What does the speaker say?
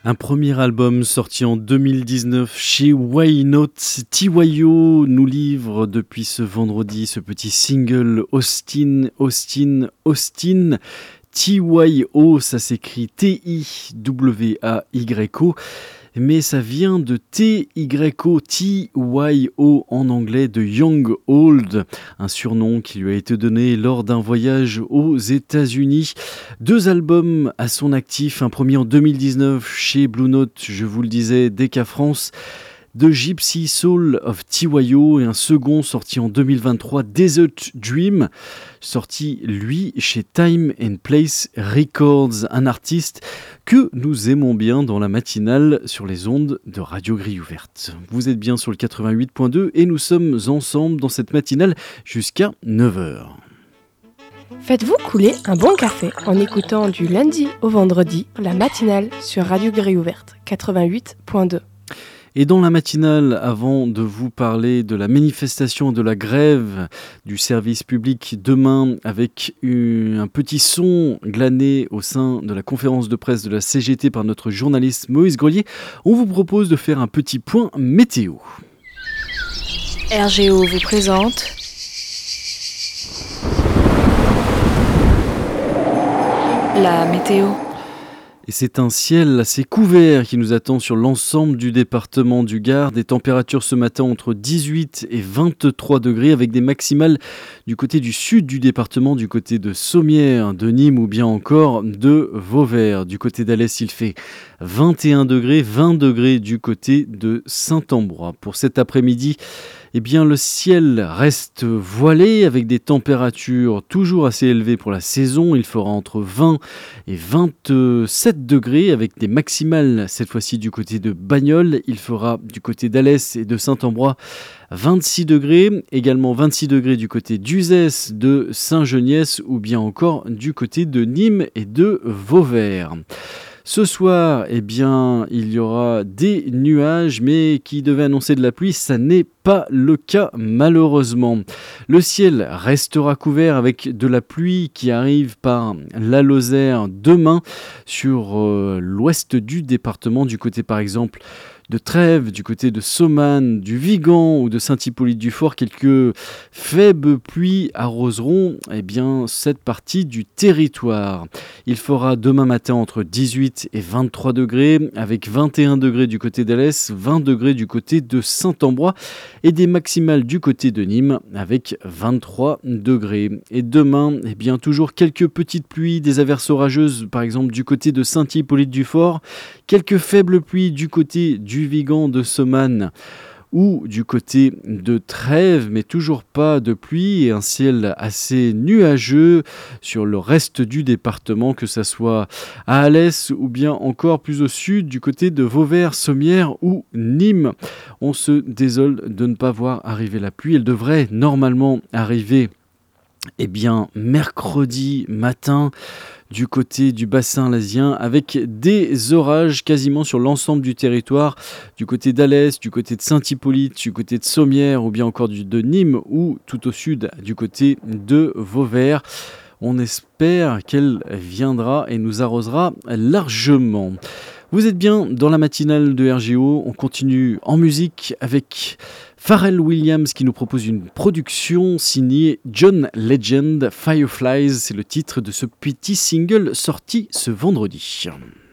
Un premier album sorti en 2019 chez Why Not. TYO nous livre depuis ce vendredi ce petit single Austin, Austin, Austin. TYO, ça s'écrit T-I-W-A-Y-O, mais ça vient de T-Y-O, T-Y-O en anglais, de Young Old, un surnom qui lui a été donné lors d'un voyage aux États-Unis. 2 albums à son actif, un premier en 2019 chez Blue Note, je vous le disais, Decca France, The Gypsy Soul of TYO, et un second sorti en 2023, Desert Dream, sorti lui chez Time and Place Records, un artiste que nous aimons bien dans la matinale sur les ondes de Radio Grille Ouverte. Vous êtes bien sur le 88.2 et nous sommes ensemble dans cette matinale jusqu'à 9h. Faites-vous couler un bon café en écoutant du lundi au vendredi la matinale sur Radio Grille Ouverte 88.2. Et dans la matinale, avant de vous parler de la manifestation de la grève du service public demain, avec un petit son glané au sein de la conférence de presse de la CGT par notre journaliste Moïse Grelier, on vous propose de faire un petit point météo. RGO vous présente la météo. Et c'est un ciel assez couvert qui nous attend sur l'ensemble du département du Gard. Des températures ce matin entre 18 et 23 degrés avec des maximales du côté du sud du département, du côté de Sommières, de Nîmes ou bien encore de Vauvert. Du côté d'Alès, il fait 21 degrés, 20 degrés du côté de Saint-Ambrois. Pour cet après-midi, eh bien, le ciel reste voilé avec des températures toujours assez élevées pour la saison. Il fera entre 20 et 27 degrés avec des maximales cette fois-ci du côté de Bagnoles. Il fera du côté d'Alès et de Saint-Ambrois 26 degrés, également 26 degrés du côté d'Uzès, de Saint-Geniès ou bien encore du côté de Nîmes et de Vauvert. Ce soir, eh bien, il y aura des nuages, mais qui devaient annoncer de la pluie, ça n'est pas le cas malheureusement. Le ciel restera couvert avec de la pluie qui arrive par la Lozère demain sur l'ouest du département, du côté par exemple de Trèves, du côté de Somanes, du Vigan ou de Saint-Hippolyte-du-Fort. Quelques faibles pluies arroseront cette partie du territoire. Il fera demain matin entre 18 et 23 degrés, avec 21 degrés du côté d'Alès, 20 degrés du côté de Saint-Ambrois et des maximales du côté de Nîmes avec 23 degrés. Et demain, toujours quelques petites pluies, des averses orageuses par exemple du côté de Saint-Hippolyte-du-Fort, quelques faibles pluies du côté du Vigan, de Somanes ou du côté de Trèves, mais toujours pas de pluie et un ciel assez nuageux sur le reste du département, que ce soit à Alès ou bien encore plus au sud du côté de Vauvert, Sommières ou Nîmes. On se désole de ne pas voir arriver la pluie. Elle devrait normalement arriver mercredi matin du côté du bassin lasien avec des orages quasiment sur l'ensemble du territoire, du côté d'Alès, du côté de Saint-Hippolyte, du côté de Sommières ou bien encore de Nîmes ou tout au sud du côté de Vauvert. On espère qu'elle viendra et nous arrosera largement. Vous êtes bien dans la matinale de RGO, on continue en musique avec Pharrell Williams qui nous propose une production signée John Legend. Fireflies, c'est le titre de ce petit single sorti ce vendredi.